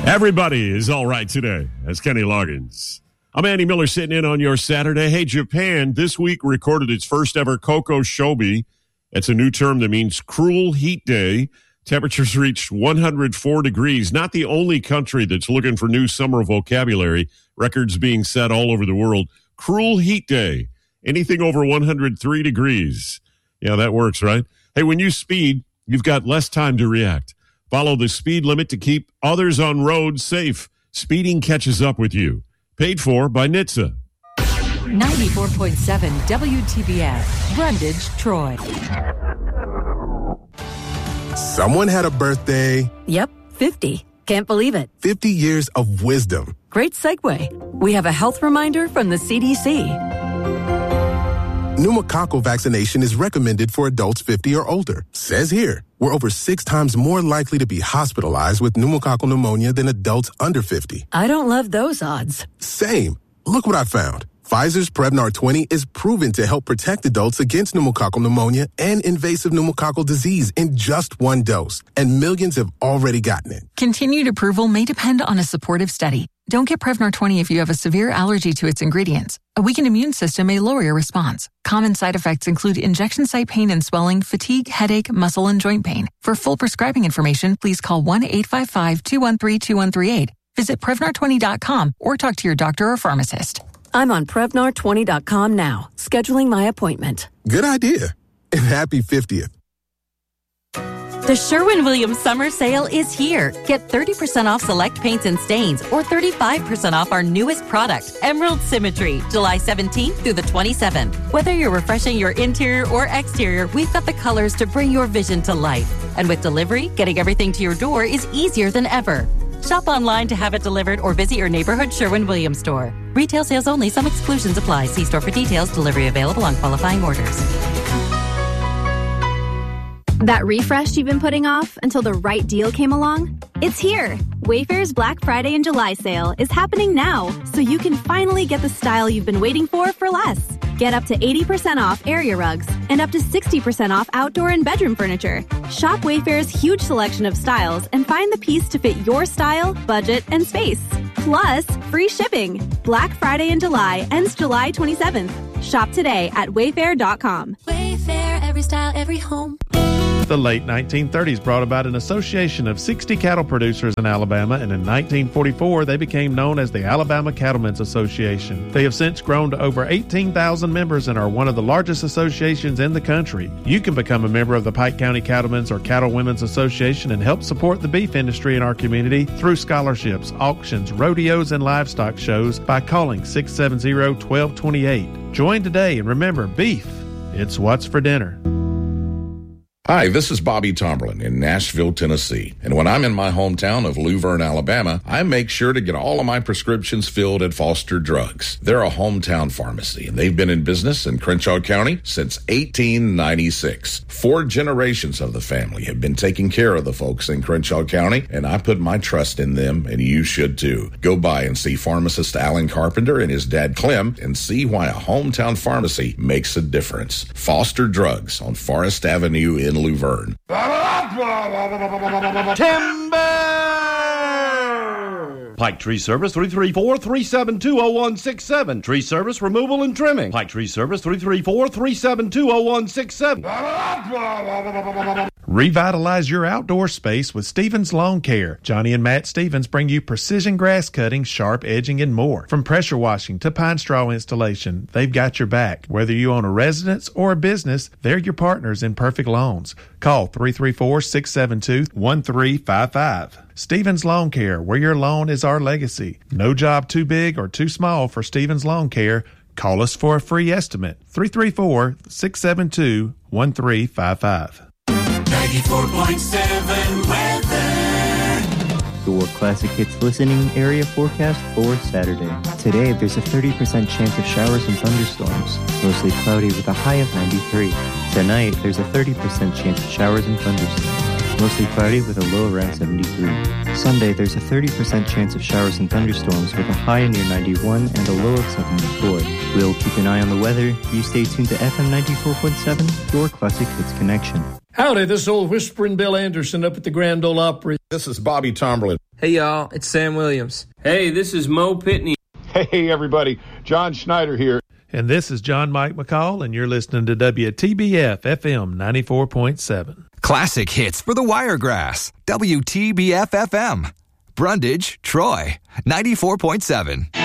Everybody is all right today. That's Kenny Loggins. I'm Andy Miller sitting in on your Saturday. Hey, Japan this week recorded its first ever Koko Shobi. It's a new term that means cruel heat day. Temperatures reached 104 degrees. Not the only country that's looking for new summer vocabulary. Records being set all over the world. Cruel heat day. Anything over 103 degrees. Yeah, that works, right? Hey, when you speed, you've got less time to react. Follow the speed limit to keep others on roads safe. Speeding catches up with you. Paid for by NHTSA. 94.7 WTBF, Brundage, Troy. Someone had a birthday. Yep, 50. Can't believe it. 50 years of wisdom. Great segue. We have a health reminder from the CDC. Pneumococcal vaccination is recommended for adults 50 or older. Says here, we're over 6 times more likely to be hospitalized with pneumococcal pneumonia than adults under 50. I don't love those odds. Same. Look what I found. Pfizer's Prevnar 20 is proven to help protect adults against pneumococcal pneumonia and invasive pneumococcal disease in just 1 dose. And millions have already gotten it. Continued approval may depend on a supportive study. Don't get Prevnar 20 if you have a severe allergy to its ingredients. A weakened immune system may lower your response. Common side effects include injection site pain and swelling, fatigue, headache, muscle, and joint pain. For full prescribing information, please call 1-855-213-2138. Visit Prevnar20.com or talk to your doctor or pharmacist. I'm on Prevnar20.com now, scheduling my appointment. Good idea. And happy 50th. The Sherwin-Williams Summer Sale is here. Get 30% off select paints and stains or 35% off our newest product, Emerald Symmetry, July 17th through the 27th. Whether you're refreshing your interior or exterior, we've got the colors to bring your vision to life. And with delivery, getting everything to your door is easier than ever. Shop online to have it delivered or visit your neighborhood Sherwin-Williams store. Retail sales only. Some exclusions apply. See store for details. Delivery available on qualifying orders. That refresh you've been putting off until the right deal came along? It's here! Wayfair's Black Friday and July sale is happening now, so you can finally get the style you've been waiting for less. Get up to 80% off area rugs and up to 60% off outdoor and bedroom furniture. Shop Wayfair's huge selection of styles and find the piece to fit your style, budget, and space. Plus, free shipping. Black Friday in July ends July 27th. Shop today at wayfair.com. Wayfair, every style, every home. The late 1930s brought about an association of 60 cattle producers in Alabama, and in 1944 they became known as the Alabama Cattlemen's Association. They have since grown to over 18,000 members and are one of the largest associations in the country. You can become a member of the Pike County Cattlemen's or Cattle Women's Association and help support the beef industry in our community through scholarships, auctions, rodeos, and livestock shows by calling 670-1228. Join today, and remember, beef, it's what's for dinner. Hi, this is Bobby Tomberlin in Nashville, Tennessee. And when I'm in my hometown of Luverne, Alabama, I make sure to get all of my prescriptions filled at Foster Drugs. They're a hometown pharmacy, and they've been in business in Crenshaw County since 1896. 4 generations of the family have been taking care of the folks in Crenshaw County, and I put my trust in them, and you should too. Go by and see pharmacist Alan Carpenter and his dad Clem and see why a hometown pharmacy makes a difference. Foster Drugs on Forest Avenue in Luverne. Timber! Pike Tree Service 334-372-0167. Tree Service Removal and Trimming. Pike Tree Service 334-372-0167. Revitalize your outdoor space with Stevens Lawn Care. Johnny and Matt Stevens bring you precision grass cutting, sharp edging, and more. From pressure washing to pine straw installation, they've got your back. Whether you own a residence or a business, they're your partners in perfect lawns. Call 334-672-1355. Stevens Lawn Care, where your lawn is our legacy. No job too big or too small for Stevens Lawn Care. Call us for a free estimate. 334-672-1355. 94.7 weather. Your Classic Hits listening area forecast for Saturday. Today, there's a 30% chance of showers and thunderstorms, mostly cloudy with a high of 93. Tonight, there's a 30% chance of showers and thunderstorms, mostly cloudy with a low around 73. Sunday, there's a 30% chance of showers and thunderstorms with a high near 91 and a low of 74. We'll keep an eye on the weather. You stay tuned to FM 94.7, your Classic Hits connection. Howdy, this is old Whispering Bill Anderson up at the Grand Ole Opry. This is Bobby Tomberlin. Hey, y'all, it's Sam Williams. Hey, this is Mo Pitney. Hey, everybody, John Schneider here. And this is John Mike McCall, and you're listening to WTBF FM 94.7. Classic hits for the Wiregrass. WTBF FM. Brundage, Troy, 94.7.